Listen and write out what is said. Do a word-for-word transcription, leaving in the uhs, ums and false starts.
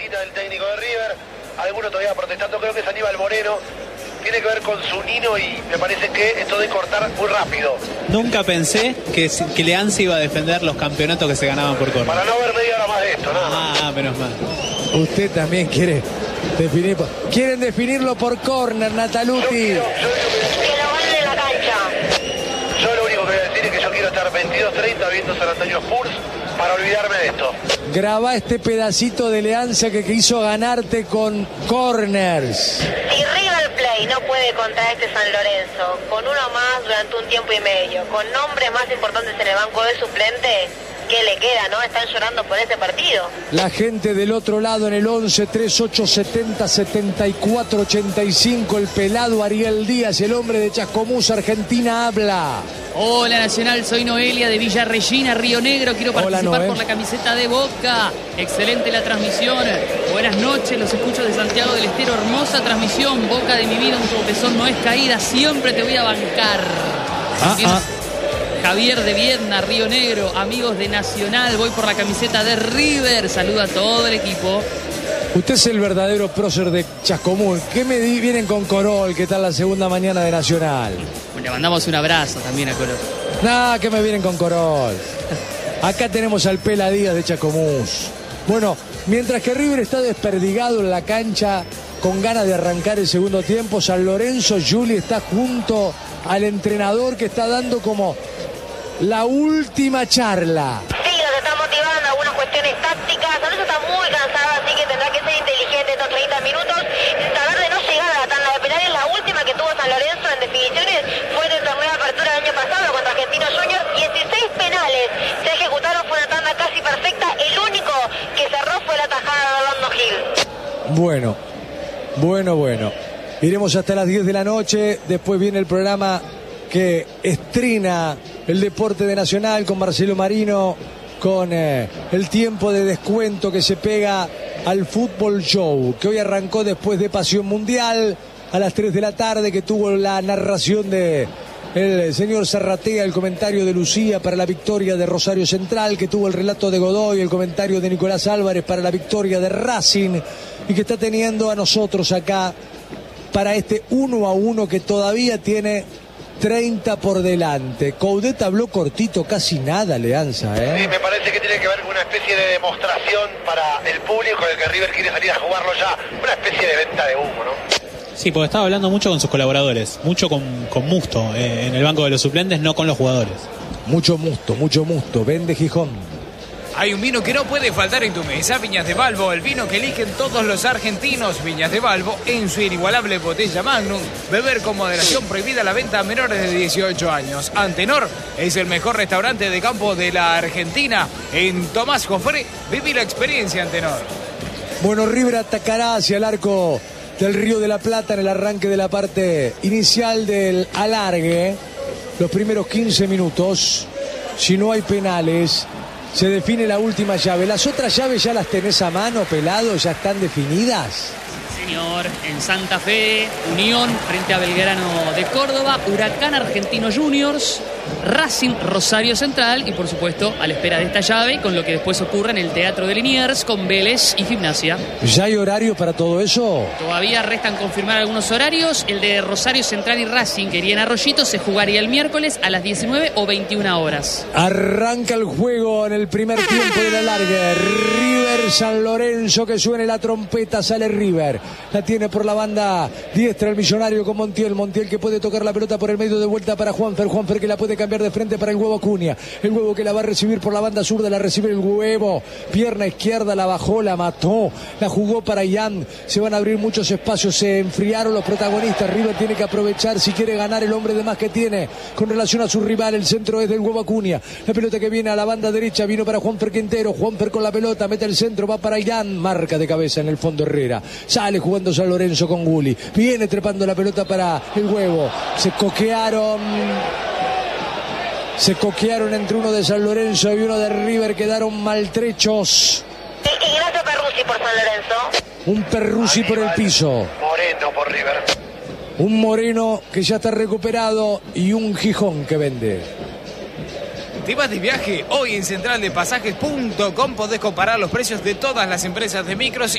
esquina del técnico de River, algunos todavía protestando, creo que es Aníbal Moreno, tiene que ver con su Nino y me parece que esto de cortar muy rápido. Nunca pensé que, que Leanza iba a defender los campeonatos que se ganaban por córner. Para no ver media hora más de esto, nada más. Ah, menos mal. Usted también quiere definir, quieren definirlo por córner, Nataluti. Yo quiero, yo que... que lo gane la cancha. Yo lo único que voy a decir es que yo quiero estar veintidós treinta viendo San Antonio Spurs para olvidarme de esto. Graba este pedacito de Leanza que quiso ganarte con corners. Si River Plate no puede contra este San Lorenzo, con uno más durante un tiempo y medio, con nombres más importantes en el banco de suplentes, ¿qué le queda, no? Están llorando por ese partido. La gente del otro lado en el once, treinta y ocho, setenta, setenta y cuatro, ochenta y cinco, el pelado Ariel Díaz, el hombre de Chascomús, Argentina, habla. Hola Nacional, soy Noelia de Villa Regina, Río Negro. Quiero participar Hola, por la camiseta de Boca. Excelente la transmisión. Buenas noches, los escucho de Santiago del Estero. Hermosa transmisión. Boca de mi vida, un tropezón no es caída. Siempre te voy a bancar. Ah, ah. Javier de Viedma, Río Negro. Amigos de Nacional, voy por la camiseta de River. Saluda a todo el equipo. Usted es el verdadero prócer de Chascomús. ¿Qué me di? Vienen con Corol, que tal la segunda mañana de Nacional? Le mandamos un abrazo también a Corol. Nah, que me vienen con Corol. Acá tenemos al Pela Díaz de Chascomús. Bueno, mientras que River está desperdigado en la cancha, con ganas de arrancar el segundo tiempo, San Lorenzo Juli está junto al entrenador que está dando como la última charla. Sí, los está motivando algunas cuestiones tácticas. San Lorenzo está muy cansado, así que tendrá que ser inteligente estos treinta minutos. Tratar de no llegar a la tanda de penales. La última que tuvo San Lorenzo en definiciones fue del torneo de apertura del año pasado contra Argentinos Juniors. dieciséis penales se ejecutaron, fue una tanda casi perfecta. El único que cerró fue la tajada de Orlando Gil. Bueno, bueno, bueno. Iremos hasta las diez de la noche. Después viene el programa que estrena el deporte de Nacional con Marcelo Marino, con eh, el tiempo de descuento que se pega al Fútbol Show, que hoy arrancó después de Pasión Mundial a las tres de la tarde, que tuvo la narración de el señor Zarratea, el comentario de Lucía para la victoria de Rosario Central, que tuvo el relato de Godoy, el comentario de Nicolás Álvarez para la victoria de Racing, y que está teniendo a nosotros acá para este uno a uno que todavía tiene treinta por delante. Coudet habló cortito, casi nada, Leanza, ¿eh? Sí, me parece que tiene que ver con una especie de demostración para el público de que River quiere salir a jugarlo ya. Una especie de venta de humo, ¿no? Sí, porque estaba hablando mucho con sus colaboradores, mucho con, con Musto eh, en el banco de los suplentes, no con los jugadores. Mucho Musto, mucho Musto. Vende Gijón. Hay un vino que no puede faltar en tu mesa, Viñas de Balbo, el vino que eligen todos los argentinos. Viñas de Balbo, en su inigualable botella Magnum. Beber con moderación, prohibida la venta a menores de dieciocho años. Antenor es el mejor restaurante de campo de la Argentina. En Tomás Jofré, viví la experiencia, Antenor. Bueno, River atacará hacia el arco del Río de la Plata en el arranque de la parte inicial del alargue. Los primeros quince minutos, si no hay penales, se define la última llave. ¿Las otras llaves ya las tenés a mano, Pelado? ¿Ya están definidas? Señor, en Santa Fe, Unión frente a Belgrano de Córdoba, Huracán Argentino Juniors, Racing Rosario Central y por supuesto a la espera de esta llave con lo que después ocurre en el Teatro de Liniers con Vélez y Gimnasia. ¿Ya hay horario para todo eso? Todavía restan confirmar algunos horarios. El de Rosario Central y Racing, que iría en Arroyito, se jugaría el miércoles a las diecinueve o veintiuna horas. Arranca el juego en el primer tiempo de la larga. River San Lorenzo, que suene la trompeta, sale River. La tiene por la banda diestra el millonario con Montiel. Montiel que puede tocar la pelota por el medio de vuelta para Juanfer. Juanfer que la puede cambiar de frente para el Huevo Acuña. El Huevo que la va a recibir por la banda zurda, la recibe el Huevo. Pierna izquierda, la bajó, la mató. La jugó para Ian. Se van a abrir muchos espacios. Se enfriaron los protagonistas. River tiene que aprovechar si quiere ganar el hombre de más que tiene con relación a su rival. El centro es del Huevo Acuña. La pelota que viene a la banda derecha vino para Juanfer Quintero. Juanfer con la pelota, mete el centro, va para Ian. Marca de cabeza en el fondo Herrera. Sale jugando San Lorenzo con Guli. Viene trepando la pelota para el Huevo. Se coquearon. Se coquearon entre uno de San Lorenzo y uno de River. Quedaron maltrechos. Ignacio Perruzzi por San Lorenzo. Un Perruzzi por el piso. Moreno por River. Un Moreno que ya está recuperado y un Gijón que vende. ¿Te vas de viaje? Hoy en central de pasajes punto com podés comparar los precios de todas las empresas de micros